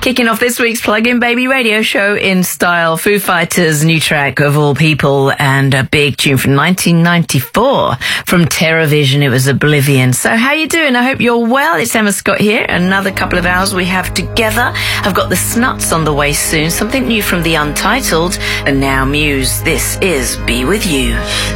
Kicking off this week's Plug-in Baby radio show in style, Foo Fighters' new track of all people, and a big tune from 1994 from TerrorVision. It was Oblivion. So how you doing? I hope you're well. It's Emma Scott here. Another couple of hours we have together. I've got the Snuts on the way soon, something new from the Untitled, and now Muse. This is Be With You.